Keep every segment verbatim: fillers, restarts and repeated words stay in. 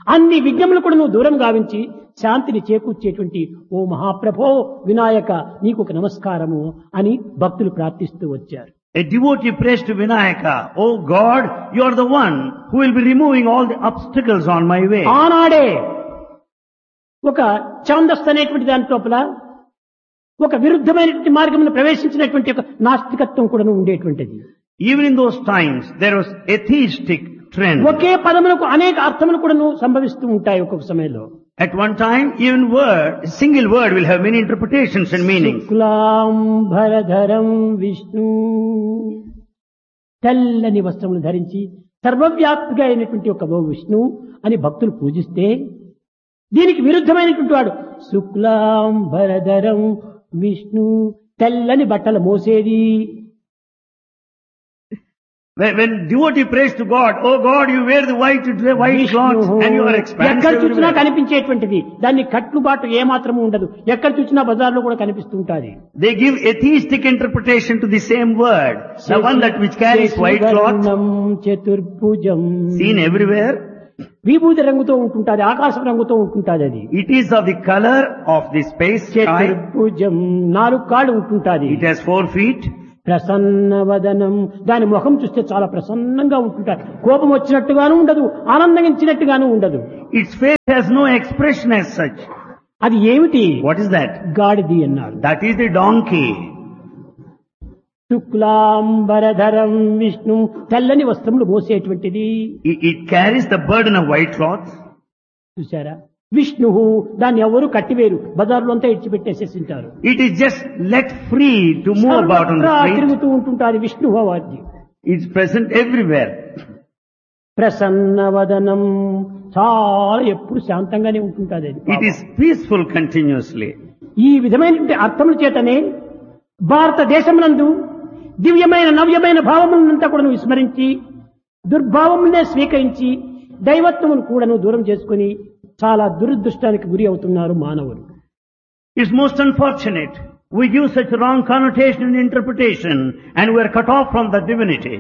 అన్ని విఘ్నములు కూడా నువ్వు దూరం గావించి శాంతిని చేకూర్చేటువంటి ఓ మహాప్రభో వినాయక నీకు ఒక నమస్కారము అని భక్తులు ప్రార్థిస్తూ వచ్చారు. A devotee prays to Vinayaka, "Oh God, you are the one who will be removing all the obstacles on my way." ఆనాడే ఒక ఛాందస్ అనేటువంటి దాని లోపల ఒక విరుద్ధమైనటువంటి మార్గమును ప్రవేశించినటువంటి ఒక నాస్తికత్వం కూడా ఉండేటువంటిది. Even in those times, there was atheistic trend. ఒకే పదములకు అనేక అర్థములు కూడా సంభవిస్తూ ఉంటాయి ఒక్కొక్క సమయంలో. At one time, even word, a single word will have many interpretations and meanings. శుక్లాంబరధరం విష్ణు, తెల్లని వస్త్రములు ధరించి సర్వవ్యాప్తిగా అయినటువంటి ఒక ఓ విష్ణు అని భక్తులు పూజిస్తే, దీనికి విరుద్ధమైనటువంటి వాడు శుక్లాంబరధరం విష్ణు, తెల్లని బట్టలు మోసేది. When, when devotee prays to God, "Oh God, you wear the white, white clothes and you are expansive." ఎక్కడ చూసినా కనిపించేటువంటిది, దాన్ని కట్టుబాటు ఏమాత్రము ఉండదు. ఎక్కడ చూసినా బజార్లో కూడా కనిపిస్తుంటాది. They give atheistic interpretation to the same word, the one that which carries white cloth, చతుర్భుజం, seen everywhere. విభూతి రంగుతో ఉంటుంటాది, ఆకాశం రంగుతో ఉంటుంటాది. అది It is of the color of the space sky. చతుర్భుజం, నాలుగు కాళ్ళు ఉంటుంటాది. It has four feet. ప్రసన్నవదనం, దాని ముఖం చూస్తే చాలా ప్రసన్నంగా ఉంటుంటారు. కోపం వచ్చినట్టుగాను ఉండదు, ఆనందించినట్టుగాను ఉండదు. Its face has no expression as such. అది ఏమిటి? What is that? గాడిది అన్నారు. That is the donkey. శుక్లాంబరధరం విష్ణు, తెల్లని వస్త్రములు మోసేటువంటిది. It, it carries the burden of white cloth. చూసారా? విష్ణు, దాన్ని ఎవరు కట్టివేరు, బజార్లో అంతా ఇచ్చిపెట్టేసేసింటారు. It is just let free to move about on the street. తిరుగుతూ ఉంటుంటారు విష్ణు వాద్యం. It's present everywhere. ప్రసన్నవదనం, చాలా ఎప్పుడు శాంతంగానే ఉంటుంటాది. It is peaceful continuously. ఈ విధమైనటువంటి అర్థముల చేతనే భారతదేశమునందు దివ్యమైన నవ్యమైన భావములంతా కూడా విస్మరించి దుర్భావములనే స్వీకరించి దైవత్వమును కూడాను దూరం చేసుకుని చాలా దురదృష్టానికి గురి అవుతున్నారు మానవులు. It's most unfortunate. We give such wrong connotation and interpretation and we are cut off from the divinity.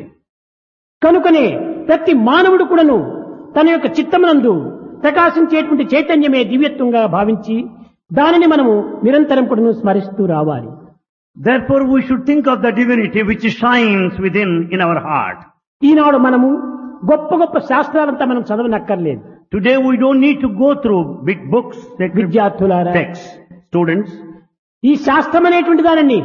కనుకనే ప్రతి మానవుడు కూడాను తన యొక్క చిత్తమునందు ప్రకాశించేటువంటి చైతన్యమే దివ్యత్వంగా భావించి దానిని మనము నిరంతరం కూడాను స్మరిస్తూ రావాలి. Therefore we should think of the divinity which shines within in our heart. ఈనాడు మనము గొప్ప గొప్ప శాస్త్రాలంతా మనం చదవనక్కర్లేదు. Today we don't need to go through big books, విద్యార్థులారా, texts, students. ఈ శాస్త్రం అనేటువంటి దానిని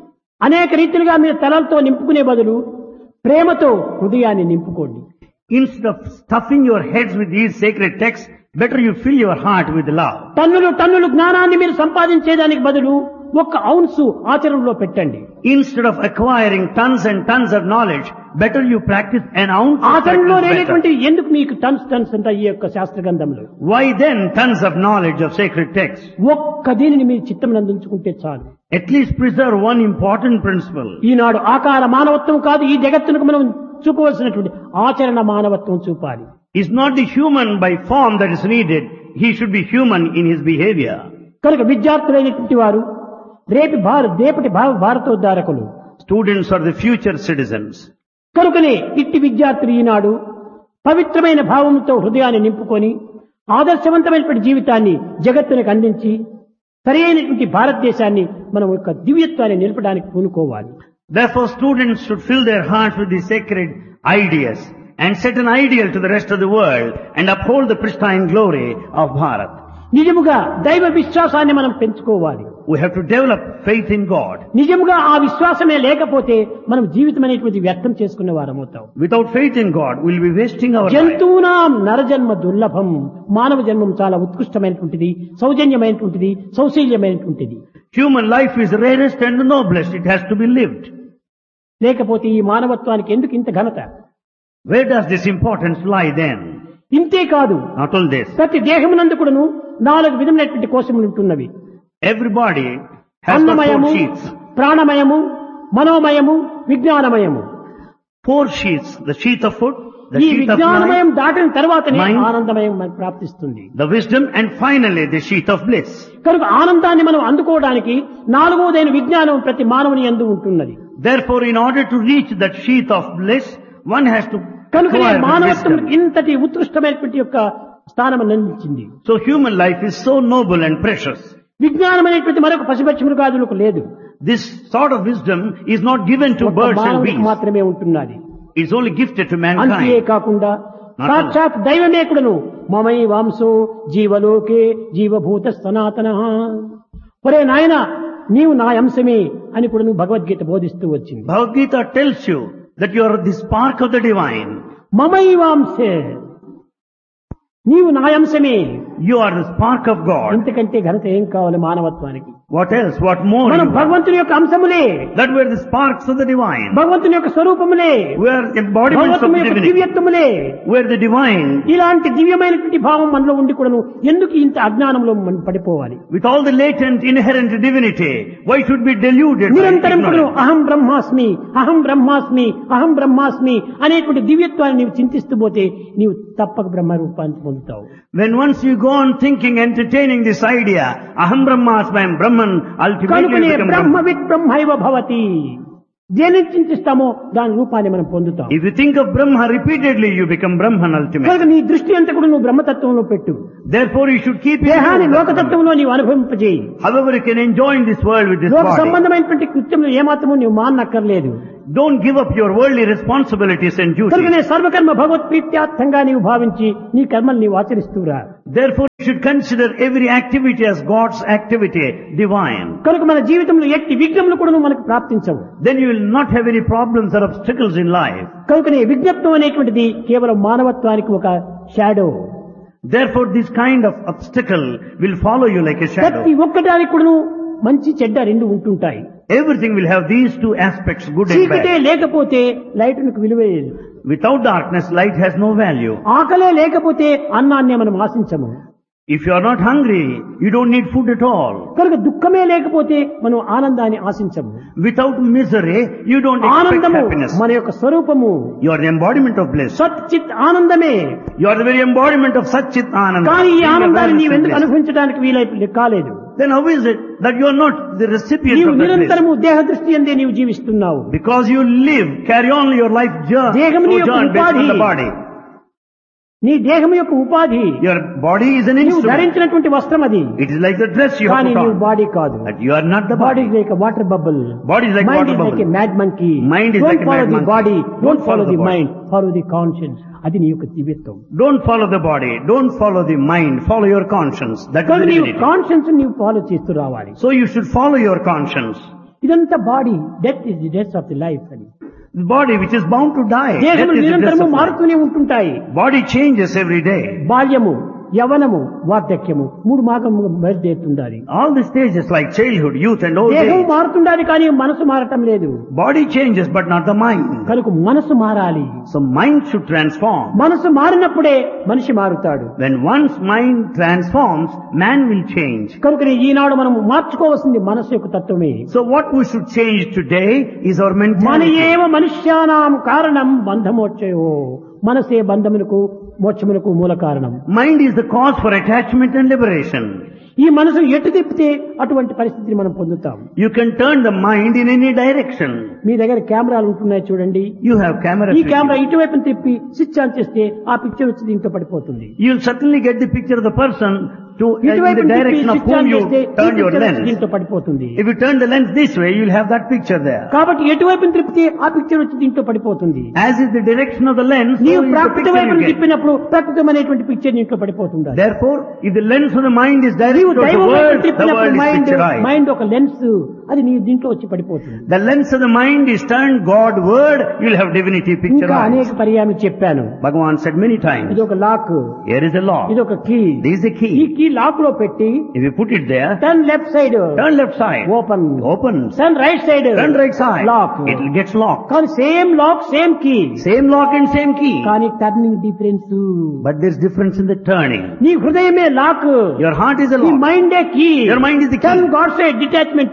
అనేక రీతిలుగా మీరు తలలతో నింపుకునే బదులు ప్రేమతో హృదయాన్ని నింపుకోండి. Instead of stuffing your heads with these sacred texts, better you fill your heart with love. టన్నులు టన్నులు జ్ఞానాన్ని మీరు సంపాదించేదానికి బదులు ఒక్క ఔన్సు ఆచరణలో పెట్టండి. Instead of acquiring tons and tons of knowledge, better you practice an ounce. ఆచరణలో లేనటువంటి ఎందుకు మీకు టన్స్ టన్స్ అంతా ఈ యొక్క శాస్త్ర గ్రంథంలో? Why then tons of knowledge of sacred texts? ఒక్క దీనిని మీరు చిత్తమునందు ఉంచుకుంటే చాలు. At least preserve one important principle. ఈనాడు ఆకార మానవత్వం కాదు, ఈ జగత్తునకు మనం చూపవలసినటువంటి ఆచరణ మానవత్వం చూపాలి. It's not the human by form that is needed. He should be human in his behavior. కనుక విద్యార్థులైనటువంటి వారు రేపు భారత రేపటి భారతోద్ధారకులు. Students are the future citizens. కనుకనే ఇట్టి విద్యార్థులు ఈనాడు పవిత్రమైన భావంతో హృదయాన్ని నింపుకొని ఆదర్శవంతమైనటువంటి జీవితాన్ని జగత్తునికి అందించి సరైనటువంటి భారతదేశాన్ని మనం యొక్క దివ్యత్వాన్ని నిలపడానికి పూనుకోవాలి. Therefore students should fill their hearts with the sacred ideas and set an ideal to the rest of the world and uphold the pristine glory of Bharat. నిజముగా దైవ విశ్వాసాన్ని మనం పెంచుకోవాలి. We have to develop faith in God. నిజముగా ఆ విశ్వాసమే లేకపోతే మనం జీవితం అనేటువంటి వ్యర్థం చేసుకునే వారమవుతాం. Without faith in God, we'll be wasting our life. జంతువునాం నరజన్మ దుర్లభం, మానవ జన్మం చాలా ఉత్కృష్టమైనటువంటిది, సౌజన్యమైనటువంటిది, సౌశీల్యమైనటువంటిది. Human life is rarest and noblest. It has to be lived. లేకపోతే ఈ మానవత్వానికి ఎందుకు ఇంత ఘనత? Where does this importance lie then? ఇంతే కాదు, Not all this. ప్రతి దేహమునందు కూడాను నాలుగు విధములైనటువంటి కోశములు ఉంటున్నవి. Everybody has got అన్నమయము, four sheaths. ప్రాణమయము, మనోమయము, విజ్ఞానమయము. Four sheaths. The sheath of foot, the ఈ sheath of విజ్ఞానమయం mind, దాటిన తర్వాతనే mind, ఆనందమయం మనకు ప్రాప్తిస్తుంది. the wisdom, and finally the sheath of bliss. కనుక ఆనందాన్ని మనం అందుకోవడానికి నాలుగోదైన విజ్ఞానం ప్రతి మానవుని యందు ఉంటున్నది. Therefore, in order to reach that sheath of bliss, one has to కనుక acquire the మానవత్వం wisdom. ఇంతటి ఉత్కృష్టమైనటువంటి యొక్క స్థానం అందించింది. So human life is so noble and precious. విజ్ఞానం అనేటువంటి మరొక పశుపక్షి మృగాదులకు లేదు. This sort of wisdom is not given to ఒక birds and మానవుడికి beasts. మాత్రమే ఉంటున్నది. It's only gifted to అంతే mankind. కాకుండా Not సాక్షాత్ దైవమే కూడాను మమై వాంసో జీవలోకే జీవభూత సనాతన. ఒరే నాయన నీవు నా అంశమే అని కూడా భగవద్గీత బోధిస్తూ వచ్చింది. Bhagavad Gita tells you that you are the spark of the divine. మమై వాంసే నీవు నా అంశమే. You are the spark of God. ఇంతకంటే ఘనత ఏం కావాలి మానవత్వానికి? What else? What more? మనం you are? భగవంతుని యొక్క అంశములే, That we are the sparks of the divine. భగవంతుని యొక్క స్వరూపములే, We are embodiments of భగవంతుని యొక్క divinity. దివ్యత్వములే. We are the divine. ఇలాంటి దివ్యమైనటువంటి భావం మనలో ఉండి కూడాను ఎందుకు ఇంత అజ్ఞానంలో మనం పడిపోవాలి? With all the latent inherent divinity, why should be deluded? by నిరంతరం కూడా ignorance? అహం బ్రహ్మాస్మి అహం బ్రహ్మాస్మి అహం బ్రహ్మాస్మి అనేటువంటి దివ్యత్వాన్ని నీవు చింతిస్తూ పోతే నీవు తప్పక బ్రహ్మ రూపాన్ని పొందుతావు. When once you go on thinking, entertaining this idea, aham brahmasmi, I am Brahman, ultimately కనుకనే you become Brahma Brahman. With బ్రహ్మైవ భవతి. దేనిని చింతిస్తామో దాని రూపాన్ని మనం పొందుతాం. If you think of Brahma repeatedly, you become Brahman ultimately. కనుక నీ దృష్టి అంతా కూడా నువ్వు బ్రహ్మతత్వంలో పెట్టు. Therefore, you should keep it. దేహాన్ని లోకతత్వంలో నీవు అనుభవింపజేయి. However, you can enjoy in this world with this లోక body. సంబంధమైనటువంటి కృత్యములు ఏమాత్రము నీవు మానక్కర్లేదు. Don't give up your worldly responsibilities and కనుకనే duties. సర్వకర్మ భగవత్ ప్రీత్యార్థంగా నీవు భావించి నీ కర్మలు నీవు ఆచరిస్తూరా. Therefore, you should consider every activity as God's activity, divine. కనుక మన జీవితంలో ఎట్టి విఘ్నములు కూడా మనకు ప్రాప్తించవు. Then you will not have any problems or obstacles in life. కనుకనే విజ్ఞప్తం అనేటువంటిది కేవలం మానవత్వానికి ఒక shadow. Therefore, this kind of obstacle will follow you like a shadow. ప్రతి ఒక్కటానికి కూడాను మంచి చెడ్డ రెండు ఉంటుంటాయి. Everything will have these two aspects, good and చీకటే bad. లేకపోతే లైటునికి విలువే లేదు. Without darkness, light has no value. ఆకలే లేకపోతే అన్నాన్ని మనం ఆశించము. If you are not hungry, you don't need food at all. కనుక దుఃఖమే లేకపోతే మనం ఆనందాన్ని ఆశించము. Without misery, you don't expect ఆనందము happiness. మన యొక్క స్వరూపము. You are the embodiment of bliss. సత్ చిత్ ఆనందమే. You are the very embodiment of Sat Chit Ananda. కానీ ఈ Being ఆనందాన్ని awareness నీవెందుకు of bliss. అనుభవించడానికి వీలై కాలేదు? Then how is it that you are not the recipient నీవు of that bliss? నిరంతరము దేహ దృష్టి అందే నీవు జీవిస్తున్నావు. Because you live, carry on your life journey, దేహం నీ యొక్క sojourn based on ఉపాధి. the body. నీ దేహం యొక్క ఉపాధి. Your body is an నీవు instrument. ధరించినటువంటి వస్త్రం అది. It is like the dress you have కానీ put నీవు on. బాడీ కాదు. But you are not the body body. Is like water bubble. Body is like mind water is like A bubble. Mad monkey. Mind is like a follow mad the monkey. Body, Don't don't follow follow the the body. Mind, follow the conscience. అది నీ యొక్క దివ్యత్వం. Don't follow the body. Don't follow the mind. Follow your conscience. That is కానీ the నీవు divinity. Conscience నీవు follow చేస్తూ రావాలి. So you should follow your conscience. ఇదంతా body, death is the death of the life అని. The body which is bound to die. Death దేహములు is the death నిరంతరము of life. మారుతూనే ఉంటుంటాయి. Body changes every day. బాల్యము, యవనము, వార్ధక్యము మూడు మాగము బయలుదేరుతుండాలి. All the stages like childhood, youth and old దేహం age. మారుతుండాలి కానీ మనసు మారటం లేదు. Body changes but not the mind. కనుక మనసు మారాలి. So mind should transform. మనసు మారినప్పుడే మనిషి మారుతాడు. When one's mind transforms, man will change. కనుక ఈనాడు మనం మార్చుకోవాల్సింది మనసు యొక్క తత్వమే. So what we should change today is our మన mentality. ఏవ మనుష్యానాం కారణం బంధమోక్షయో. మనసే బంధములకు మోక్షములకు మూల కారణం. Mind is the cause for attachment and liberation. ఈ మనసు ఎటు తిప్పితే అటువంటి పరిస్థితిని మనం పొందుతాం. You can turn the mind in any direction. మీ దగ్గర కెమెరాలు ఉంటున్నాయి చూడండి. You have cameras. ఈ with కెమెరా you. ఇటువైపు తిప్పి స్విచ్ ఆన్ చేస్తే ఆ పిక్చర్ వచ్చి దీంట్లో పడిపోతుంది. You'll certainly get the picture of the person to in ఇటువైపు the తిప్పి direction of switch whom on you చేస్తే ఈ turn your పిక్చర్ వచ్చి lens. దీంట్లో పడిపోతుంది. If you turn the lens this way, you'll have that picture there. కాబట్టి ఎటువైపు తిప్పితే ఆ పిక్చర్ వచ్చి దీంట్లో పడిపోతుంది. As is the direction of the lens, so నీవు is the Prakrit picture వైపును you get. తిప్పినప్పుడు ప్రకృతమైనటువంటి picture దీంట్లో పడిపోతుంది. Therefore, if the lens of the mind is నీవు directed towards the దైవం వైపు world, the తిప్పినప్పుడు world is mind picturized. Mind ఒక lens అది నీ దీంట్లో వచ్చి పడిపోతుంది. The lens of the mind is turned Godward, you'll have divinity ఇంకా picturized. అనేక పర్యాయం చెప్పాను. Bhagavan said many times, ఇది ఒక lock, here is a lock. ఇది ఒక కీ. This is the ఈ key. కీ లాక్ లో పెట్టి If you put it there, turn left side turn left side, open, opens. Turn right side Turn right side, lock. it gets locked. కానీ same lock same key, Same lock and same key. కానీ turning difference. But there's difference in the turning. నీ హృదయమే lock, Your heart is a నీ lock. మైండే key. Your mind is the key. Turn God side detachment, turn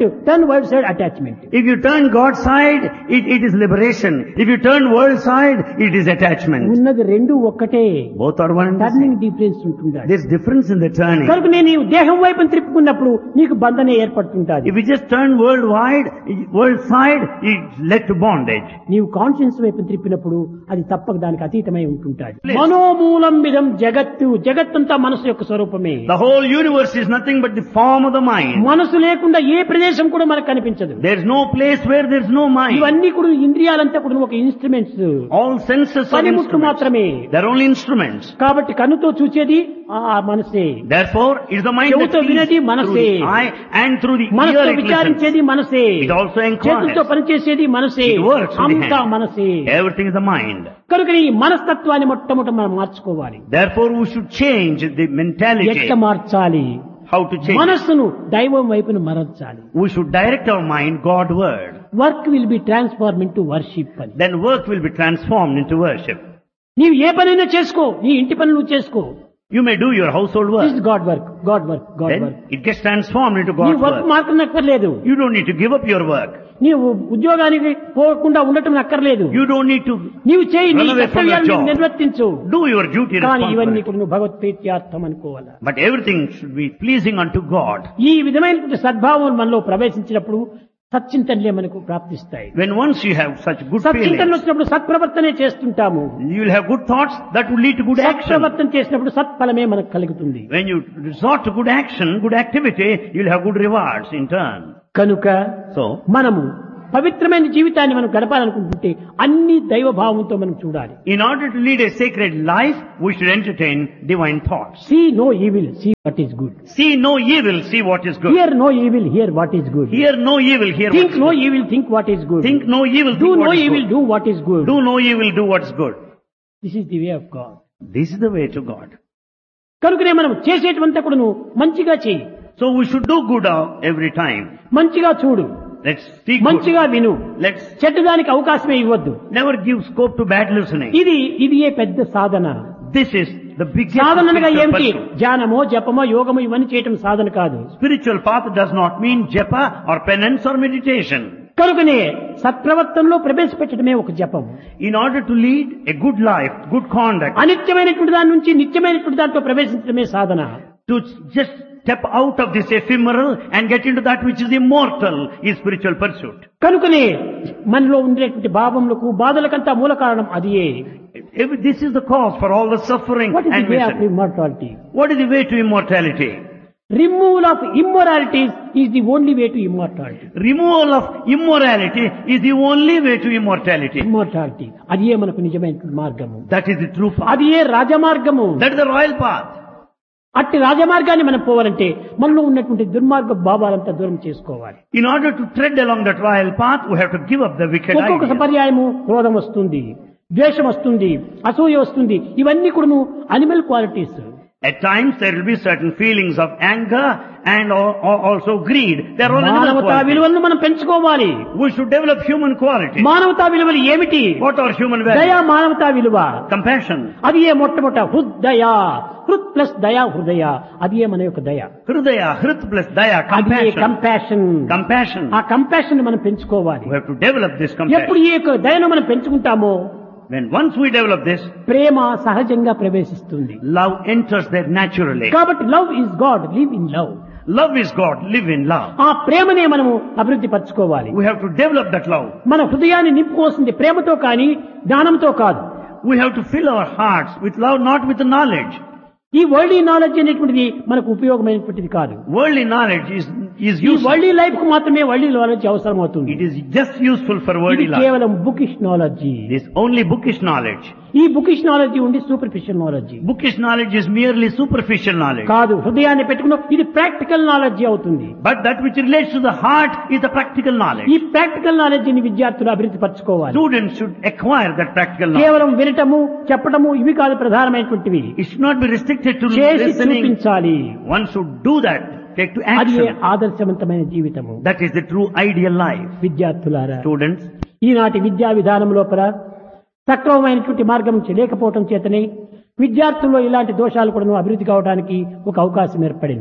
world side, attachment. If you turn God's side, it, it is liberation. If you turn world side, it is attachment. ఉన్నది రెండు ఒక్కటే. Both are one and the turning same. Difference ఉంటుండాలి. There's difference in the turning. కనుక నేను ఈ దేహం వైపు తిప్పుకున్నప్పుడు నీకు బంధన ఏర్పడుతుంటాది. If you just turn worldwide, world side, it's led to bondage. నీవు కాన్షియన్స్ వైపు త్రిప్పినప్పుడు అది తప్పక దానికి అతీతమై ఉంటుంటాది. మనోమూలం విధం జగత్తు, జగత్తంతా మనసు యొక్క స్వరూపమే. The whole universe is nothing but the form of the mind. మనసు లేకుండా ఏ ప్రదేశం కూడా మనకు కనిపించదు. There's no place where there's no mind. ఇవన్నీ కూడా ఇంద్రియాలంతా కూడా ఒక ఇన్స్ట్రుమెంట్స్, All senses are పనిముట్టు instruments. మాత్రమే. They're only instruments. కాబట్టి కన్నుతో చూచేది ఆ మనసే, Therefore, it's the mind that చెవుతో sees వినేది through మనసే, the eye and through the ear మనసుతో it listens. విచారించేది మనసే, It also చేతులతో inquires. పనిచేసేది మనసే, It works with the అంతా hand. మనసే. Everything is the mind. కనుక ఈ మనస్తత్వాన్ని మొట్టమొదట మనం మార్చుకోవాలి. Therefore, we should change the mentality. ఎట్లా మార్చాలి? How to change it? మనస్సును దైవం వైపును మరల్చాలి. We should direct our mind Godward. Work will be transform into worship అని. Then work will be transformed into worship. నీవు ఏ పనైనా చేసుకో, నీ ఇంటి పని నువ్వు చేసుకో. You may do your household work. This God work, God work, God Then work. it gets transformed into నీ God's work work. మార్చనక్కర్లేదు. You don't need to give up your work. నీవు ఉద్యోగానికి పోకుండా ఉండటం అక్కర్లేదు. You don't need to నీవు చేయి, నీ run away from your కర్తవ్యాన్ని job. నిర్వర్తించు. Do your duty కానీ ఇవన్నీ responsibly. కూడా నువ్వు భగవత్ప్రీత్యార్థం అనుకోవాలి. But everything should be pleasing unto God. ఈ విధమైనటువంటి సద్భావం మనలో ప్రవేశించినప్పుడు సచ్చింతనలే మనకు ప్రాప్తిస్తాయి. When once you have such good సచ్చింతనలు feelings, వచ్చినప్పుడు సత్ప్రవర్తనే చేస్తుంటాము. you will have good thoughts that will lead to good action. సత్ప్రవర్తన చేసినప్పుడు సత్ఫలమే మనకు కలుగుతుంది. When you resort to good action, good activity, you will have good rewards in turn. కనుక So, మనము పవిత్రమైన జీవితాన్ని మనం గడపాలనుకుంటుంటే అన్ని దైవ భావంతో మనం చూడాలి. in order to lead a sacred life, we should entertain divine thoughts. See no evil, see what is good. See no evil, see what is good. Here no evil, here what is good. Hear no evil, hear what think is no good. Evil, think what is good. Think no evil, do think no what is evil, good. Do what is good. Do no evil, do what is good. This is the way of God. This is the way to God. కనుకనే మనం చేసేటువంతా కూడా నువ్వు మంచిగా చేయి, So we should do good uh, every time. మంచిగా చూడు, Let's speak good. మంచిగా విను, Let's చెడ్డదానికి అవకాశమే ఇవ్వద్దు. never give scope to bad listening. ఇది ఇది ఏ పెద్ద సాధన. This is the biggest సాధనగా spiritual ఏమిటి? pursuit. ధ్యానమో జపమో యోగమో ఇవన్నీ చేయటం సాధన కాదు. Spiritual path does not mean japa or penance or meditation. కనుకనే సత్ప్రవర్తనలో ప్రవేశపెట్టడమే ఒక జపం. In order to lead a good life, good conduct, అనిత్యమైనటువంటి దాని నుంచి నిత్యమైనటువంటి దాంట్లో ప్రవేశించడమే సాధన. to just step out of this ephemeral and get into that which is immortal is spiritual pursuit. కనుకనే మనలో ఉండేటువంటి భావములకు బాధలకంతా మూల కారణం అదియే. If this is the cause for all the suffering what is and the way of misery. Immortality? What is the way to immortality? Removal of immoralities is the only way to immortality. Removal of immorality is the only way to immortality. Immortality అది ఏ మనకు నిజమైనటువంటి మార్గము, That is the true path. అది ఏ రాజమార్గము. That is the royal path. అట్టి రాజమార్గాన్ని మనం పోవాలంటే మనలో ఉన్నటువంటి దుర్మార్గ భావాలంతా దూరం చేసుకోవాలి. In order to tread along that royal path, we have to give up the wicked ఒక్కొక్క ideas. పర్యాయము క్రోధం వస్తుంది, ద్వేషం వస్తుంది, అసూయ వస్తుంది. ఇవన్నీ కూడా animal qualities. At times there will be certain feelings of anger and al- al- also greed. They are all animal మానవతా qualities. విలువలను మనం పెంచుకోవాలి. We should develop human qualities. మానవతా విలువలు ఏమిటి? What are human దయా values? మానవతా విలువ. Compassion. అది ఏ మొట్టమొదట హృదయ, హృత్ ప్లస్ దయా హృదయ, అది ఏ మన యొక్క దయ. Hridaya, Hrit plus Daya, అది ఏ compassion. కంపాషన్. Compassion. ఆ కంపాషన్ మనం పెంచుకోవాలి. We have to develop this ఎప్పుడు compassion. ఈ యొక్క దయను మనం పెంచుకుంటామో When once we develop this, ప్రేమ సహజంగా ప్రవేశిస్తుంది. love enters there naturally. కాబట్టి love is God, live in love. Love is God, live in love. ఆ ప్రేమనే మనము అభివృద్ధి పరచుకోవాలి. We have to develop that love. మన హృదయాన్ని నింపుకోవాల్సింది ప్రేమతో కానీ జ్ఞానంతో కాదు. We have to fill our hearts with love, not with knowledge. ఈ వరల్డ్ నాలెడ్జ్ అనేటువంటిది మనకు ఉపయోగమైనటువంటిది కాదు. Worldly knowledge is, is ఈ useful. వరల్డ్ లైఫ్ కు మాత్రమే వరల్డ్ నాలెడ్జ్ అవసరం అవుతుంది. It is just useful for ఇది worldly life. కేవలం bookish knowledge. It is only bookish knowledge. ఈ బుకిష్ నాలెడ్జ్ ఉండి superficial knowledge Bookish knowledge is merely superficial knowledge. కాదు. హృదయాన్ని పెట్టుకున్న ఇది ప్రాక్టికల్ నాలెడ్జ్ అవుతుంది. But that which relates to the heart is the practical knowledge. ఈ practical knowledge ని విద్యార్థులు అభివృద్ధి పరచుకోవాలి. Students should acquire that practical knowledge. కేవలం వినటము చెప్పటము ఇవి కాదు ప్రధానమైనటువంటివి. It should not be restricted to చేసి listening. చూపించాలి. One should do that. Take to అది action. ఆదర్శవంతమైన జీవితము. That is the true ideal life. విద్యార్థులారా, Students, ఈనాటి విద్యా విధానం లోపల సక్రమమైనటువంటి మార్గం లేకపోవటం చేతనే విద్యార్థుల్లో ఇలాంటి దోషాలు కూడా అభివృద్ధి కావడానికి ఒక అవకాశం ఏర్పడింది.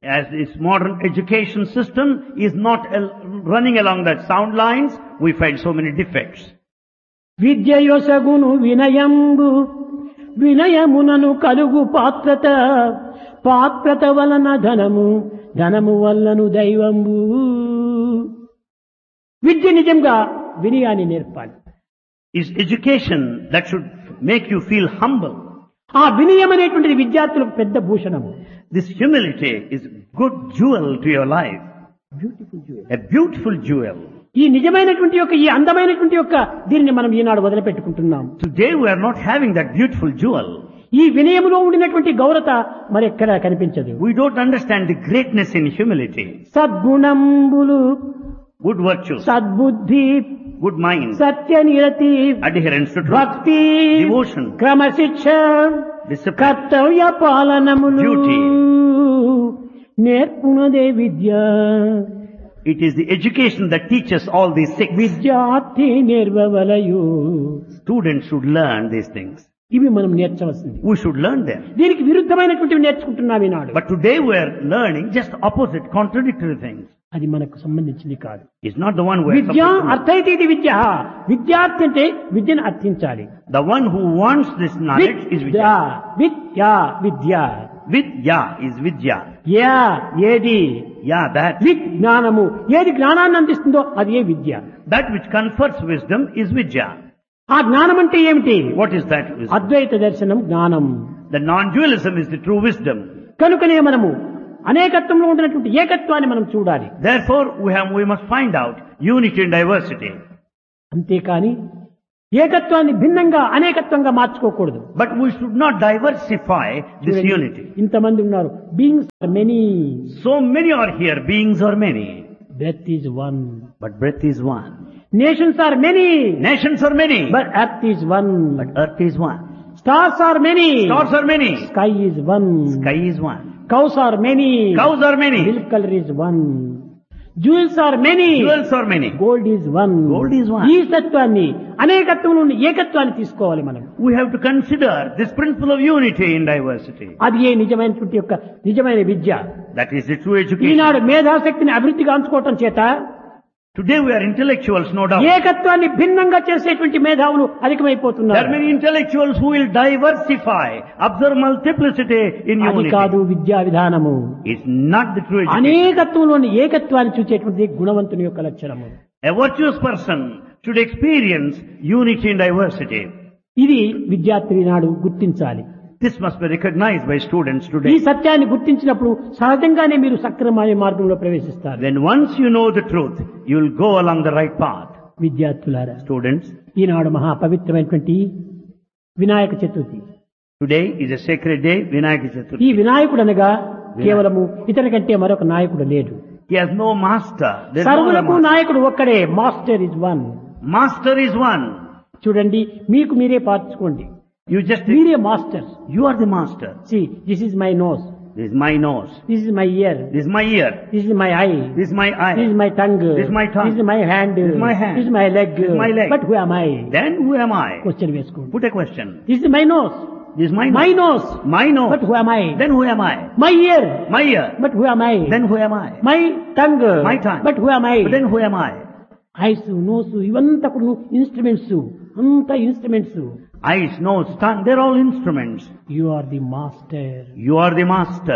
As this modern education system is not uh, running along that sound lines, we find so many defects. విద్య యొసగును వినయంబు వినయమునను కలుగు పాత్రత పాత్రత వలన ధనము ధనము వలన దైవంబు. విద్య నిజంగా వినయాన్ని నేర్పాలి. Is education that should make you feel humble. ఆ వినయం అనేటువంటిది విద్యార్థులకు పెద్ద భూషణము. This humility is good jewel to your life. Beautiful jewel. A beautiful jewel. ఈ నిజమైనటువంటి యొక్క ఈ అందమైనటువంటి యొక్క దీనిని మనం ఈనాడు వదిలిపెట్టుకుంటున్నాం. Today we are not having that beautiful jewel. ఈ వినయములో ఉండినటువంటి గౌరత మరెక్కడా కనిపించదు. We don't understand the greatness in humility. సద్గుణంబులు Good virtues, సద్బుద్ధి good mind, సత్యనిరతి adherence to truth, భక్తి devotion, క్రమశిక్ష discipline, కర్తవ్య పాలనములు duty. నేర్పునదే Vidya. It is the education that teaches all these six. విద్యార్థి నేర్వవలయు. Students should learn these things. ఇవి మనం నేర్చవలసింది. We should learn them. దీనికి విరుద్ధమైనటువంటివి నేర్చుకుంటున్నాం ఈనాడు. But today we are learning just opposite, contradictory things. అది మనకు సంబంధించింది కాదు. It's not the one we are Vidya supposed to know. అర్థైతే ఇది విద్య. విద్యార్థి అంటే విద్యను అర్థించాలి. The one who wants this knowledge is Vidya Vidya. Vidya Vidya Vidya is Vidya. Yeah ఏది Yeah, that. విజ్ఞానము ఏది జ్ఞానాన్ని అందిస్తుందో అది ఏ విద్య. That which confers wisdom is Vidya. ఆ జ్ఞానం అంటే ఏమిటి? What is that wisdom? అద్వైత దర్శనం జ్ఞానం. The non-dualism is the true wisdom. కనుకనే మనము అనేకత్వంలో ఉండినటువంటి ఏకత్వాన్ని మనం చూడాలి. Therefore, we have, we must find out unity and diversity. అంతేకాని ఏకత్వాన్ని భిన్నంగా అనేకత్వంగా మార్చుకోకూడదు. But we should not diversify this unity. ఇంతమంది ఉన్నారు. Beings are many. So many are here, beings are many. Death is one. But breath is one. Nations are many. Nations are many. But earth is one. But earth is one. Stars are many. Stars are many. Sky is one. Sky is one. Cows are many. Cows are many. Milk colour is one. Jewels are many. Jewels are many. Gold is one. Gold is one. ఈ తత్వాన్ని అనేకత్వంలో ఉన్న ఏకత్వాన్ని తీసుకోవాలి మనం. We have to consider this principle of unity in diversity. అది ఏ నిజమైనటువంటి యొక్క నిజమైన విద్య. That is the true education. ఈనాడు మేధాశక్తిని అభివృద్ధి గాంచుకోవటం చేత Today we are intellectuals, no doubt. ఏకత్వాన్ని భిన్నంగా చేసేటువంటి మేధావులు There are అధికమైపోతున్నారు. many intellectuals who will diversify, observe multiplicity in అది unity. కాదు విద్యా విధానము. It's not the true education. అనేకత్వంలోని ఏకత్వాన్ని చూసేటువంటి గుణవంతుని యొక్క లక్షణము. A virtuous person should experience unity and diversity. ఇది విద్యార్థి నాడు గుర్తించాలి. This must be recognized by students ఈ today. సత్యాన్ని గుర్తించినప్పుడు సహజంగానే మీరు సక్రమమైన మార్గంలో ప్రవేశిస్తారు. Then once you know the truth, you will go along the right path. విద్యార్థులారా, Students, ఈనాడు మహా పవిత్రమైనటువంటి Vinayaka Chaturthi. today is a sacred day, Vinayaka ఈ Chaturthi. వినాయకుడు అనగా కేవలము ఇతని కంటే మరొక నాయకుడు లేడు. He has no master. There's no other సర్వులకు master. నాయకుడు ఒక్కడే. Master is one. Master is one. చూడండి, మీకు మీరే పార్చుకోండి. You just, మీరే master. you are the master. See this is my nose. This is my nose. This is my ear. This is my ear. This is my eye. This is my eye. This is my tongue. This is my tongue. This is my hand. This is my hand. This is my leg. This is my leg. But who am I? Then who am I? Question వేసుకోండి. Put a question. This is my nose. This is my My nose. nose. My nose. But who am I? Then who am I? My ear. My ear. But who am I? Then who am I? My tongue. My tongue. But who am I? But then who am I? Ice, nose ఇవంతా కూడా instruments. అంత instruments. Eyes, nose, tongue, they're all instruments. You are the master. You are the master.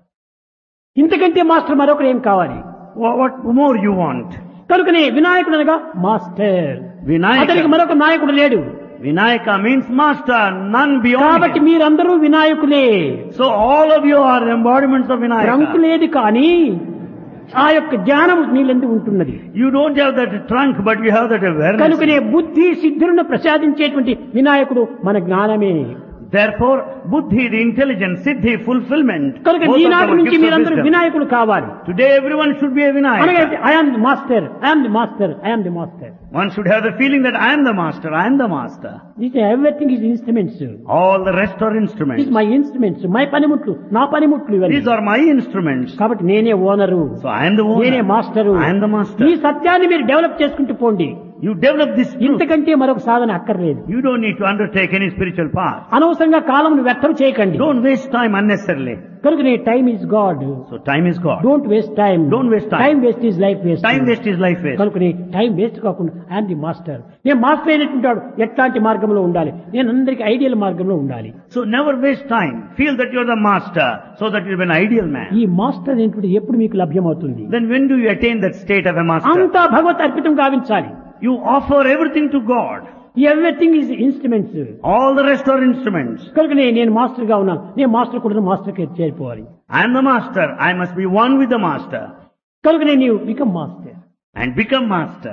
ఇంతకంటే master మరొకరు ఏం కావాలి? What, what more you want? కనుకనే వినాయకుడు అనగా మాస్టర్. Vinayaka. అతనికి మరొక నాయకుడు లేడు. Vinayaka means master, none beyond కాబట్టి him. మీరందరూ వినాయకులే. So all of you are embodiments of trunk Vinayaka. లేదు కానీ ఆ యొక్క జ్ఞానం మీలందు ఉంటున్నది. You don't have that trunk, but you have that awareness. కనుకనే బుద్ధి సిద్ధులను ప్రసాదించేటువంటి వినాయకుడు మన జ్ఞానమే. Therefore, buddhi, the intelligence, siddhi, fulfillment. కనుక both of them ఈనాటి are నుంచి gifts of మీరందరూ wisdom. వినాయకులు కావాలి. Today everyone should be a అనగా Vinayaka. I am the master, I am the master, I am the master. One should have the feeling that I am the master, I am the master. This everything is instruments. All the rest are this instruments. My instruments, my పనిముట్లు, నా పనిముట్లు ఇవన్నీ. These are my instruments. కాబట్టి నేనే owner, So I am the owner. నేనే master. I am the master. ఈ సత్యాన్ని మీరు డెవలప్ చేసుకుంటూ పోండి. You develop this truth. ఇంతకంటే మరొక సాధన అక్కర్లేదు. You don't need to undertake any spiritual path. అనవసరంగా కాలంను వ్యర్థం చేయకండి. Don't waste time unnecessarily. కనుక నీ time is God. So time is God. Don't waste time. Don't waste time. Time waste is life waste. Time waste is life waste. కనుక నీ time waste కాకుండా I'm the master. నేను master అయినట్టుంటాడు ఎట్లాంటి మార్గంలో ఉండాలి, నేను అందరికి ఐడియల్ మార్గంలో ఉండాలి. So never waste time. Feel that you're the master so that you'll be an ideal man. ఈ మాస్టర్ ఏంటంటే ఎప్పుడు మీకు లభ్యమవుతుంది? Then when do you attain that state of a master? అంతా భగవత్ అర్పితం గావించాలి. You offer everything to God. Everything is instruments. All the rest are instruments. కనుక నేను నేను మాస్టర్ గా ఉన్నాను, నేను మాస్టర్ కూడా మాస్టర్ కి చేరిపోవాలి. I am the master. I must be one with the master. కనుక నేను నీవు become master. And become master.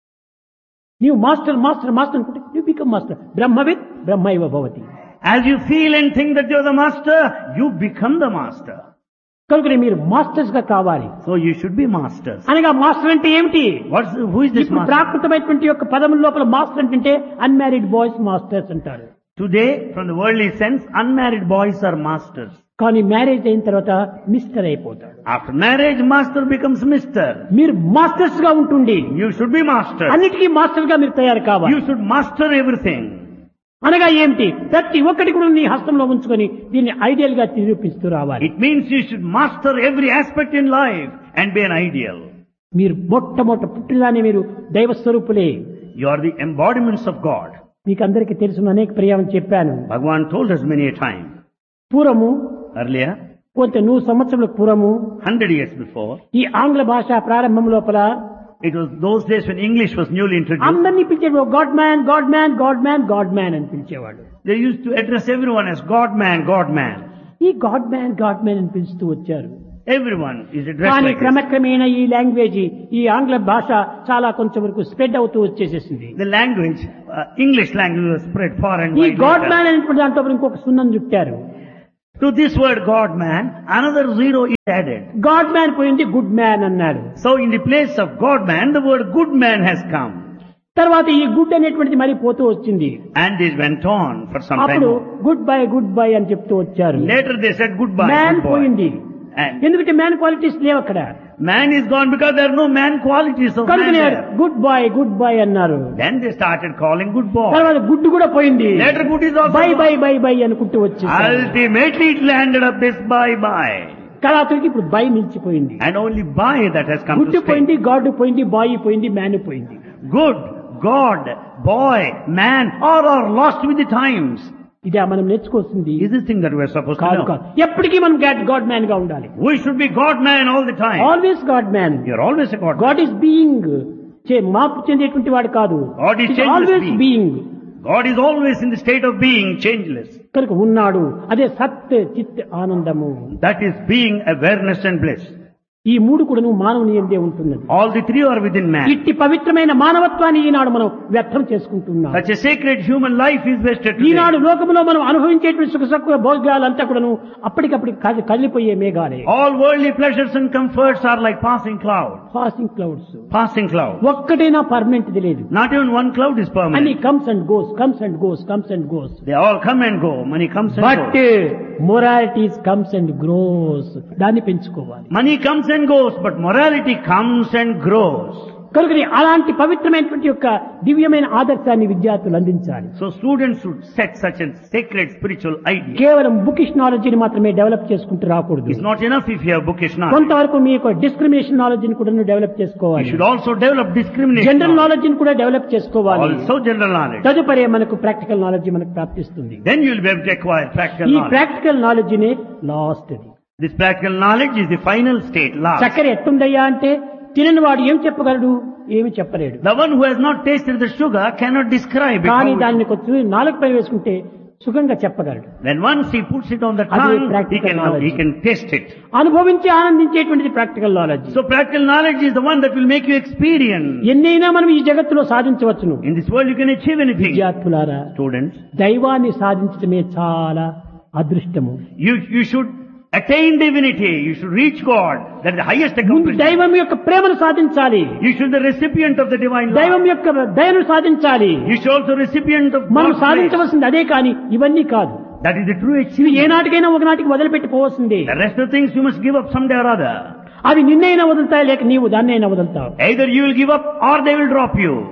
నీవు మాస్టర్ మాస్టర్ మాస్టర్ అనుకుంటే నువ్వు become master. బ్రహ్మవిత్ బ్రహ్మైవ Bhavati. As you feel and think that you're the master, you become the master. కనుక మీరు masters గా కావాలి. So you should be masters. అనగా మాస్టర్ అంటే ఏమిటి? What's who is this ఇప్పుడు master? ప్రాకృతమైనటువంటి యొక్క పదముల లోపల మాస్టర్ అంటే అన్మ్యారీడ్ బాయ్స్ మాస్టర్స్ అంటారు. Today, from the worldly sense, unmarried boys are masters. కానీ మ్యారేజ్ అయిన తర్వాత మిస్టర్ అయిపోతాడు. After marriage, master becomes mister. మీరు మాస్టర్స్ గా ఉంటుండి You should be master. అన్నిటికీ మాస్టర్ గా మీరు తయారు కావాలి. You should master everything. అనగా ఏమిటి? ప్రతి ఒక్కటి కూడా నీ హస్తంలో ఉంచుకొని దీన్ని ఐడియల్ గా నిరూపిస్తూ రావాలి. It means you should master every aspect in life and be an ideal. మీరు మొట్టమొదట పుట్టిదాన్ని మీరు దైవ స్వరూపులే. You are the embodiments of God. మీకు అందరికీ తెలుసు, అనేక పర్యాయం చెప్పాను. Bhagavan told us many a time. పూర్వము Earlier, కొంత నూరు సంవత్సరాల పూర్వము hundred years before, ఈ ఆంగ్ల భాష ప్రారంభం లోపల it was those days when English was newly introduced. అందరినీ పిలిచేవాడు God man God man God man God man అని పిలిచేవాడు. They used to address everyone as God man, God man. ఈ గాడ్ మ్యాన్ గాడ్ మ్యాన్ అని పిలుస్తూ వచ్చారు. Everyone is addressed కానీ like this. క్రమక్రమేణా ఈ language ఈ ఆంగ్ల భాష చాలా కొంచెం వరకు స్ప్రెడ్ అవుతూ వచ్చేసేసింది. The language, uh, English language was spread far and ఈ wide. God later. మ్యాన్ అనేటువంటి దాంట్లో ఇంకొక సున్నం చుట్టారు. To this word God man, another zero is added. God man పోయింది గుడ్ మ్యాన్ అన్నాడు. So in the place of God man, the word good man has come. తర్వాత ఈ గుడ్ అనేటువంటిది మరి పోతూ వచ్చింది. And this went on for some time. అప్పుడు more. Good bye good bye అని చెప్తూ వచ్చారు. Later they said goodbye. Man good boy. పోయింది. And ఎందుకంటే మ్యాన్ క్వాలిటీస్ లేవు అక్కడ. man is gone because there are no man qualities of man కనుక there. Good bye good bye అన్నారు. Then they started calling good boy. తర్వాత good కూడా పోయింది. Later good is also by gone. By by by అనుకుంటూ వచ్చేసారు. Ultimately it landed up this bye bye. కళాతుడికి ఇప్పుడు by నిలిచిపోయింది. And only bye that has come good to stay. పోయింది, God పోయింది, bye పోయింది, మ్యాన్ పోయింది. Good, God, boy, man, all are lost with the times. ఇదే మనం నేర్చుకోవాల్సింది. Is this thing that we are supposed to కాదు know? కాదు, ఎప్పటికీ మనం గాడ్ మ్యాన్ గా ఉండాలి. We should be God man all the time. Always God man. You're always a God man. God is being, మార్పు చెందేటువంటి వాడు కాదు. God is changeless always being. Being. God is always in the state of being changeless. కనుక ఉన్నాడు. అదే సత్ చిత్ ఆనందము. That is being, awareness and bliss. ఈ మూడు కూడా మానవుని ఎందే ఉంటున్నది. All the three are within man. ఇట్టి పవిత్రమైన మానవత్వాన్ని ఈనాడు మనం వ్యర్థం చేసుకుంటున్నాం. Such a sacred human life is wasted today. ఈనాడు లోకంలో మనం అనుభవించేటువంటి సుఖ సుఖ భోగాలంతా కూడాను అప్పటికప్పటికి కది- కదిలిపోయే మేఘాలే. All worldly pleasures and comforts are like passing clouds. Passing clouds. Passing clouds. ఒక్కటైనా పర్మనెంట్ లేదు. Not even one cloud is అన్ని permanent. Comes and goes comes and goes comes and goes. They all come and go. Money comes and but goes. Moralities comes and grows. దాన్ని పెంచుకోవాలి. Money comes and goes, but morality comes and grows. కనుక అలాంటి పవిత్రమైనటువంటి యొక్క దివ్యమైన ఆదర్శాన్ని విద్యార్థులు అందించాలి. So students should set such a sacred spiritual idea. కేవలం బుకిష్ నాలెడ్జిని మాత్రమే డెవలప్ చేసుకుంటూ రాకూడదు. It's not enough if you have bookish knowledge. కొంతవరకు మీ యొక్క డిస్క్రిమినేషన్ నాలెడ్జిని కూడా డెవలప్ You చేసుకోవాలి. should also develop discrimination. General knowledge. నాలెడ్జిని కూడా డెవలప్ చేసుకోవాలి. Also general knowledge. తదుపరి మనకు ప్రాక్టికల్ నాలెడ్జ్ మనకు ప్రాప్తిస్తుంది. Then you will be able to acquire practical ఈ knowledge. Practical నాలెడ్జినే last. This practical knowledge is the final state, last. చక్కెర ఎట్టుందయ్యా అంటే తినని వాడు ఏం చెప్పగలడు? ఏమి చెప్పలేడు. The one who has not tasted the sugar cannot describe it. కానీ How it- దాన్ని కొంచెం నాలుగు పై వేసుకుంటే సుఖంగా చెప్పగలడు. When once he puts it on the అది tongue, he practical can, knowledge. he can taste it. అనుభవించి ఆనందించేటువంటిది practical knowledge. So practical knowledge is the one that will make you experience. ఎన్నైనా మనం ఈ జగత్తులో సాధించవచ్చును. In this world you can achieve anything. విద్యార్థులారా, Students, దైవాన్ని సాధించడమే చాలా అదృష్టము. you, you should attain divinity. You should reach God. That is the highest ముందు accomplishment. దైవం యొక్క ప్రేమను సాధించాలి. You should be the recipient of the divine దైవం love. యొక్క దయను సాధించాలి. You should also recipient of మనం God's grace. సాధించవలసింది అదే కానీ ఇవన్నీ కాదు. That is the true ఇవి achievement. ఏనాటికైనా ఒకనాటికి వదిలిపెట్టిపోవలసిందే. The rest of things you must give up someday or other. అవి నిన్నైనా వదులుతాయి, లేక నీవు దాన్నైనా వదులుతావు. Either you will give up or they will drop you.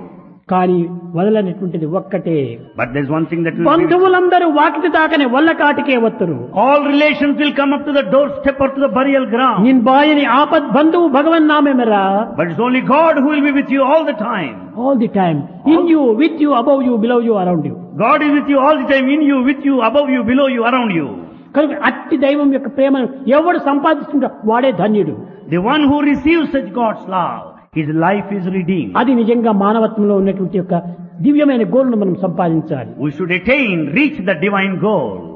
కానీ వదలనటువంటిది ఒక్కటే. But there's one thing that will be, బంధువులందరూ వాకిటి దాకనే వల్ల కాటికే వత్తరు. all relations will come up to the doorstep or to the burial ground. నిన్ బాయని ఆపద్ బంధువు భగవన్ నామేమరా. But it's only God who will be with you all the time. All the time. In you, with you, above you, below you, around you. God is with you all the time, in you, with you, above you, below you, around you. కనుక అట్టి దైవం యొక్క ప్రేమను ఎవడు సంపాదిస్తుంటా వాడే ధన్యుడు. The one who receives such God's love, his life is redeemed. అది నిజంగా మానవత్వంలో ఉన్నటువంటి యొక్క దివ్యమైన గోల్ను మనం సంపాదించాలి. We should attain, reach the divine goal.